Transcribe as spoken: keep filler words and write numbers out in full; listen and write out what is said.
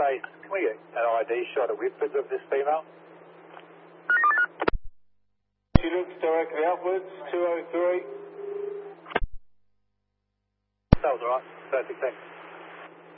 say, can we get an I D shot at Whitford of this female? She looks directly upwards, two oh three. That was alright. Perfect, thanks.